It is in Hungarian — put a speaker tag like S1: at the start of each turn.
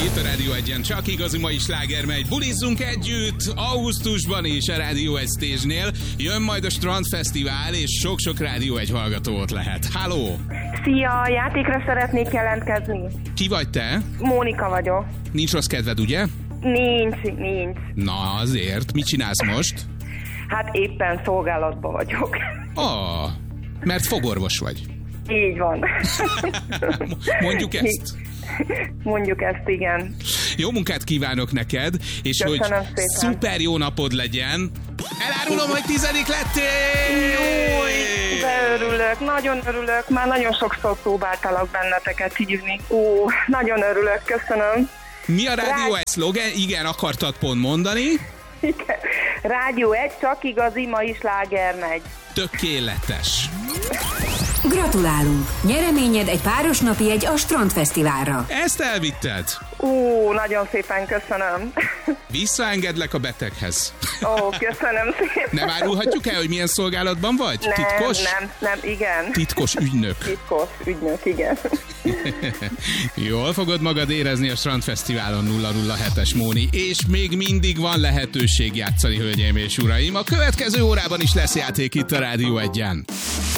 S1: Itt a Rádió Egyen csak igazi mai sláger megy. Bulizzunk együtt augusztusban is a Rádió Egy Stage-nél. Jön majd a Strandfesztivál, és sok-sok Rádió Egy hallgató ott lehet. Halló!
S2: Szia, játékra szeretnék jelentkezni.
S1: Ki vagy te?
S2: Mónika vagyok.
S1: Nincs rossz kedved, ugye?
S2: Nincs.
S1: Na azért, mit csinálsz most?
S2: Hát éppen szolgálatban vagyok.
S1: Mert fogorvos vagy.
S2: Így van.
S1: Mondjuk ezt.
S2: Mondjuk ezt, igen.
S1: Jó munkát kívánok neked, és
S2: köszönöm
S1: hogy
S2: szépen.
S1: Szuper jó napod legyen. Elárulom, hogy 10. lettél!
S2: Jó, de örülök, nagyon örülök. Már nagyon sokszor próbáltalak benneteket hívni. Nagyon örülök, köszönöm.
S1: Mi a Rádió Egy szlogen? Igen, akartad pont mondani.
S2: Igen. Rádió Egy, csak igazi mai sláger megy.
S1: Tökéletes.
S3: Gratulálunk! Nyereményed egy páros napi jegy a Strandfesztiválra.
S1: Ezt elvitted.
S2: Nagyon szépen köszönöm.
S1: Visszaengedlek a beteghez.
S2: Köszönöm szépen.
S1: Nem árulhatjuk el, hogy milyen szolgálatban vagy? Titkos?
S2: Nem, igen.
S1: Titkos ügynök.
S2: Titkos ügynök, igen.
S1: Jól fogod magad érezni a Strandfesztiválon 007-es Móni, és még mindig van lehetőség játszani, hölgyeim és uraim. A következő órában is lesz játék itt a Rádió Egyen.